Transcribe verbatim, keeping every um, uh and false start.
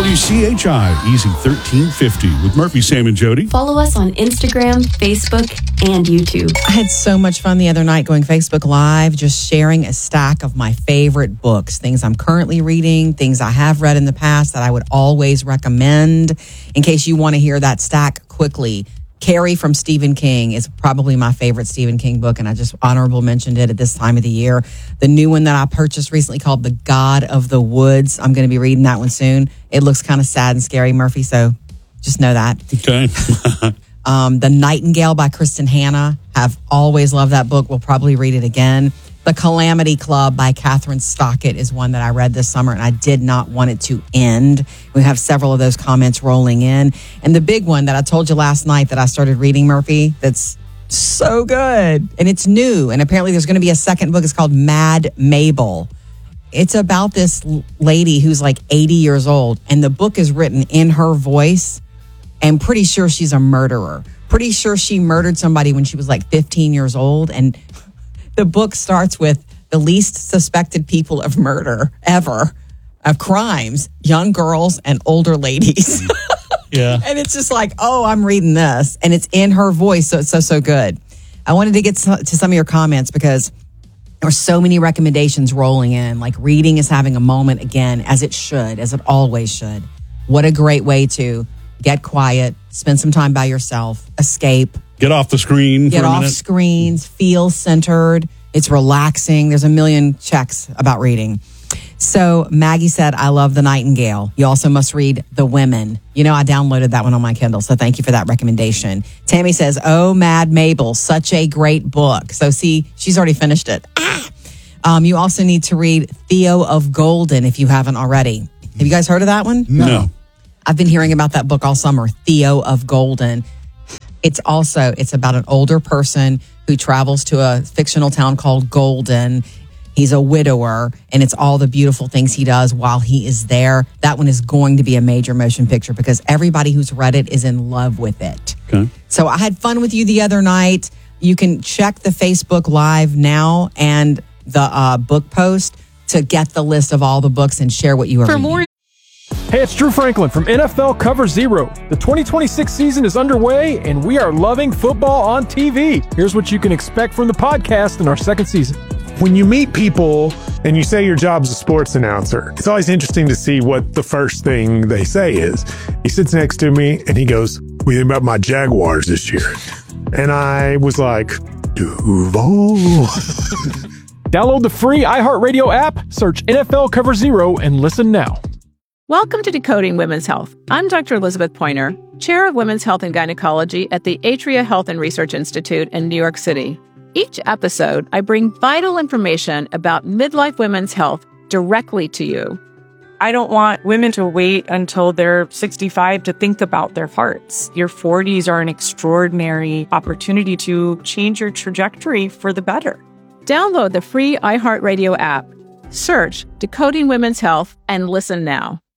W C H I, Easy thirteen fifty with Murphy, Sam, and Jody. Follow us on Instagram, Facebook, and YouTube. I had so much fun the other night going Facebook Live, just sharing a stack of my favorite books, things I'm currently reading, things I have read in the past that I would always recommend. In case you want to hear that stack quickly, Carrie from Stephen King is probably my favorite Stephen King book, and I just honorable mentioned it at this time of the year. The new one that I purchased recently called The God of the Woods. I'm going to be reading that one soon. It looks kind of sad and scary, Murphy, so just know that. Okay. um, The Nightingale by Kristen Hanna. Have always loved that book. We'll probably read it again. The Calamity Club by Catherine Stockett is one that I read this summer, and I did not want it to end. We have several of those comments rolling in. And the big one that I told you last night that I started reading, Murphy, that's so good. And it's new. And apparently there's going to be a second book. It's called Mad Mabel. It's about this lady who's like eighty years old, and the book is written in her voice. And pretty sure she's a murderer. Pretty sure she murdered somebody when she was like fifteen years old. And the book starts with the least suspected people of murder ever, of crimes, young girls and older ladies. Yeah. And it's just like, oh, I'm reading this. And it's in her voice, so it's so, so good. I wanted to get to some of your comments because there are so many recommendations rolling in. Like reading is having a moment again, as it should, as it always should. What a great way to get quiet, spend some time by yourself, escape. Get off the screen Get for a off minute. screens, feel centered. It's relaxing. There's a million checks about reading. So Maggie said, I love The Nightingale. You also must read The Women. You know, I downloaded that one on my Kindle, so thank you for that recommendation. Tammy says, oh, Mad Mabel, such a great book. So see, she's already finished it. Ah! Um, you also need to read Theo of Golden if you haven't already. Have you guys heard of that one? No. no. I've been hearing about that book all summer, Theo of Golden. It's also, it's about an older person who travels to a fictional town called Golden. He's a widower, and it's all the beautiful things he does while he is there. That one is going to be a major motion picture because everybody who's read it is in love with it. Okay. So I had fun with you the other night. You can check the Facebook Live now and the uh, book post to get the list of all the books and share what you are For reading. more. Hey, it's Drew Franklin from N F L Cover Zero. The twenty twenty-six season is underway, and we are loving football on T V. Here's what you can expect from the podcast in our second season. When you meet people and you say your job's a sports announcer, it's always interesting to see what the first thing they say is. He sits next to me and he goes, what do you think about my Jaguars this year? And I was like, Duval. Download the free iHeartRadio app, search N F L Cover Zero, and listen now. Welcome to Decoding Women's Health. I'm Doctor Elizabeth Pointer, Chair of Women's Health and Gynecology at the Atria Health and Research Institute in New York City. Each episode, I bring vital information about midlife women's health directly to you. I don't want women to wait until they're sixty-five to think about their hearts. Your forties are an extraordinary opportunity to change your trajectory for the better. Download the free iHeartRadio app, search Decoding Women's Health, and listen now.